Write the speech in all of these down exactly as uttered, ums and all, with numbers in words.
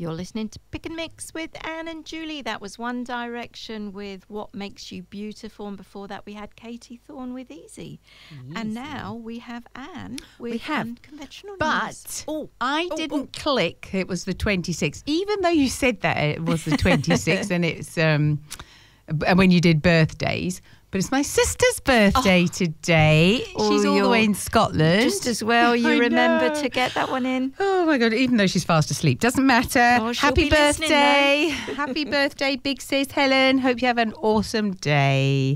You're listening to Pick and Mix with Anne and Julie. That was One Direction with What Makes You Beautiful. And before that, we had Katie Thorne with Easy. Easy. And now we have Anne with we have. Unconventional but News. Oh, I oh, didn't oh. click. It was the twenty-sixth. Even though you said that it was the twenty-sixth and it's um, and when you did birthdays. But it's my sister's birthday oh. today. Oh, she's all the way in Scotland. Just as well you I remember know. to get that one in. Oh, my God. Even though she's fast asleep. Doesn't matter. Oh, Happy birthday. Happy birthday, big sis Helen. Hope you have an awesome day.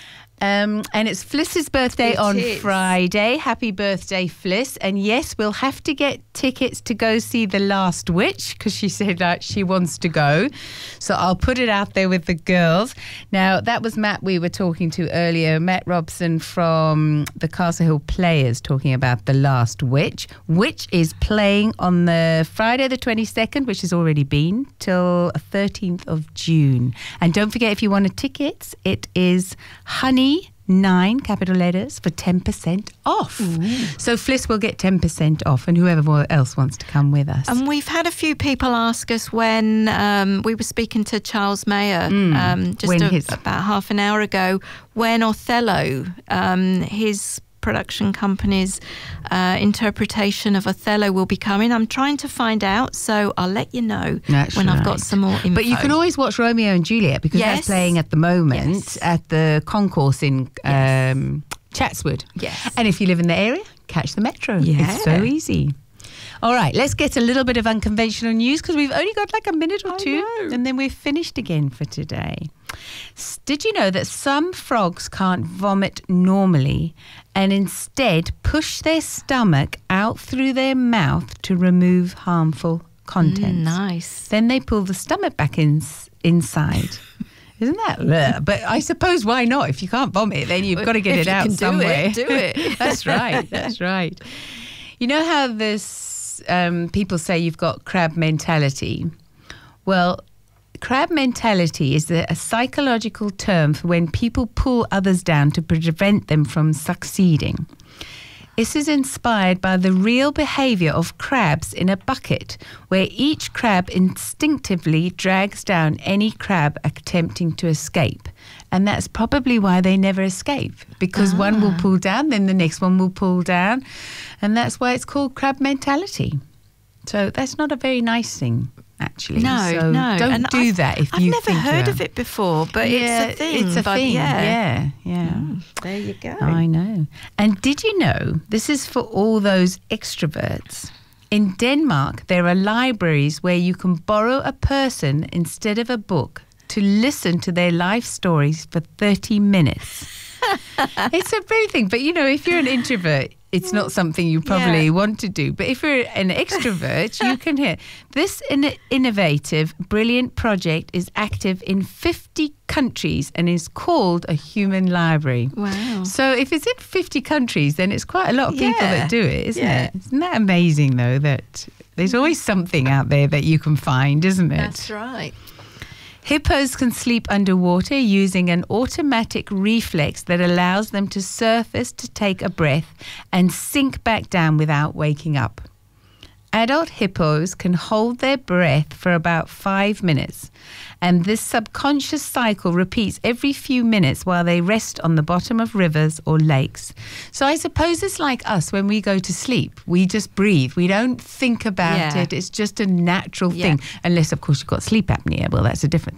Um, and it's Fliss's birthday It on is. Friday. Happy birthday, Fliss. And yes, we'll have to get tickets to go see The Last Witch because she said that she wants to go. So I'll put it out there with the girls. Now, that was Matt we were talking to earlier, Matt Robson from the Castle Hill Players talking about The Last Witch, which is playing on the Friday the twenty-second, which has already been, till thirteenth of June. And don't forget, if you want a ticket, it is Honey nine capital letters for ten percent off. Ooh. So Fliss will get ten percent off and whoever else wants to come with us. And we've had a few people ask us when um, we were speaking to Charles Mayer mm. um, just when a, his... about half an hour ago, when Othello, um, his production company's uh, interpretation of Othello will be coming. I'm trying to find out, so I'll let you know that's when right. I've got some more info. But you can always watch Romeo and Juliet because yes. that's playing at the moment yes. at the concourse in yes. um, Chatswood. Yes. And if you live in the area, catch the metro. Yeah. It's so easy. All right, let's get a little bit of unconventional news because we've only got like a minute or I two know. and then we're finished again for today. Did you know that some frogs can't vomit normally and instead push their stomach out through their mouth to remove harmful contents? Mm, nice. Then they pull the stomach back in, inside. Isn't that? Bleh? But I suppose why not? If you can't vomit, then you've got to get if it out you can somewhere. Do it. Do it. That's right. That's right. You know how this um, people say you've got crab mentality? Well, crab mentality is a, a psychological term for when people pull others down to prevent them from succeeding. This is inspired by the real behavior of crabs in a bucket, where each crab instinctively drags down any crab attempting to escape. And that's probably why they never escape, because ah. one will pull down, then the next one will pull down. And that's why it's called crab mentality. So that's not a very nice thing, actually. No, so no. don't and do I've, that if I've you never think heard you're... of it before, but yeah, it's a thing. It's a but thing, yeah. yeah, yeah. Mm, there you go. I know. And did you know, this is for all those extroverts. In Denmark, there are libraries where you can borrow a person instead of a book to listen to their life stories for thirty minutes. It's a big thing. But, you know, if you're an introvert, it's not something you probably yeah. want to do. But if you're an extrovert, you can hear. This in- innovative, brilliant project is active in fifty countries and is called a human library. Wow. So if it's in fifty countries, then it's quite a lot of people Yeah. that do it, isn't Yeah. it? Isn't that amazing, though, that there's always something out there that you can find, isn't it? That's right. Hippos can sleep underwater using an automatic reflex that allows them to surface to take a breath and sink back down without waking up. Adult hippos can hold their breath for about five minutes, and this subconscious cycle repeats every few minutes while they rest on the bottom of rivers or lakes. So I suppose it's like us when we go to sleep. We just breathe. We don't think about Yeah. it. It's just a natural Yeah. thing, unless, of course, you've got sleep apnea. Well, that's a different thing.